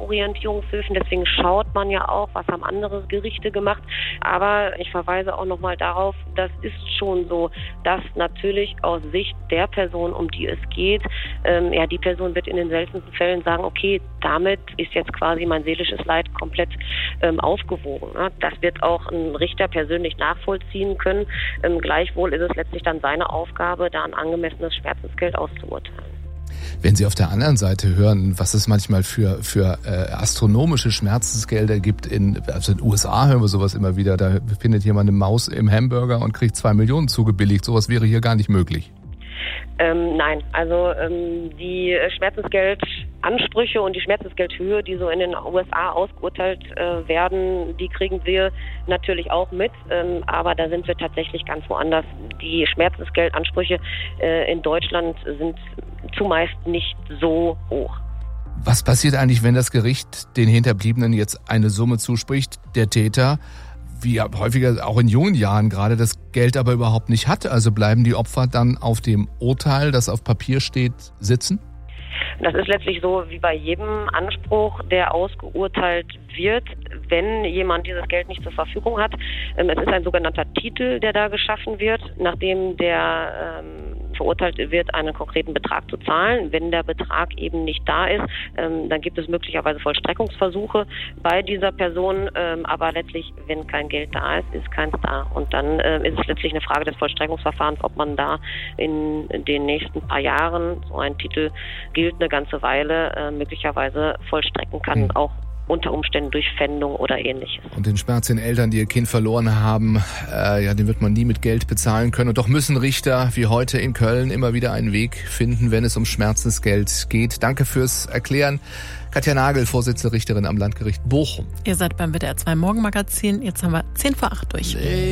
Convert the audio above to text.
Umorientierungshilfen. Deswegen schaut man ja auch, was haben andere Gerichte gemacht. Aber ich verweise auch nochmal darauf, das ist schon so, dass natürlich aus Sicht der Person, um die es geht, die Person wird in den seltensten Fällen sagen, okay, damit ist jetzt quasi mein seelisches Leid komplett aufgewogen. Ne? Das wird auch ein Richter persönlich nachvollziehen können. Gleichwohl ist es letztlich dann seine Aufgabe, da ein angemessenes Schmerzensgeld auszuurteilen. Wenn Sie auf der anderen Seite hören, was es manchmal für astronomische Schmerzensgelder gibt, also in den USA hören wir sowas immer wieder, da findet jemand eine Maus im Hamburger und kriegt 2 Millionen zugebilligt. Sowas wäre hier gar nicht möglich. Nein, also die Schmerzensgeldansprüche und die Schmerzensgeldhöhe, die so in den USA ausgeurteilt werden, die kriegen wir natürlich auch mit, aber da sind wir tatsächlich ganz woanders. Die Schmerzensgeldansprüche in Deutschland sind zumeist nicht so hoch. Was passiert eigentlich, wenn das Gericht den Hinterbliebenen jetzt eine Summe zuspricht, der Täter, wie häufiger auch in jungen Jahren gerade, das Geld aber überhaupt nicht hat? Also bleiben die Opfer dann auf dem Urteil, das auf Papier steht, sitzen? Das ist letztlich so wie bei jedem Anspruch, der ausgeurteilt wird, wenn jemand dieses Geld nicht zur Verfügung hat. Es ist ein sogenannter Titel, der da geschaffen wird, nachdem der verurteilt wird, einen konkreten Betrag zu zahlen. Wenn der Betrag eben nicht da ist, dann gibt es möglicherweise Vollstreckungsversuche bei dieser Person, aber letztlich, wenn kein Geld da ist, ist keins da. Und dann ist es letztlich eine Frage des Vollstreckungsverfahrens, ob man da in den nächsten paar Jahren, so ein Titel gilt eine ganze Weile, möglicherweise vollstrecken kann, auch unter Umständen durch Pfändung oder Ähnliches. Und den Schmerz den Eltern, die ihr Kind verloren haben, den wird man nie mit Geld bezahlen können. Und doch müssen Richter wie heute in Köln immer wieder einen Weg finden, wenn es um Schmerzensgeld geht. Danke fürs Erklären. Katja Nagel, Vorsitzende Richterin am Landgericht Bochum. Ihr seid beim WDR 2 Morgenmagazin. Jetzt haben wir 7:50 durch.